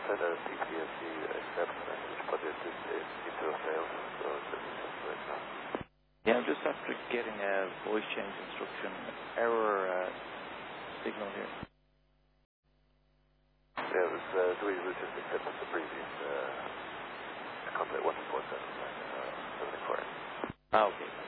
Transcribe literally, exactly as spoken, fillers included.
said that P T S D accepts message, but it, it, it, it still fails, so it's just right now. Yeah, I'm just after getting a voice change instruction error uh, signal here. Yeah, it was, uh, so we, we just accepted the previous uh, contact one four seven, uh, seventy-four. Ah, okay.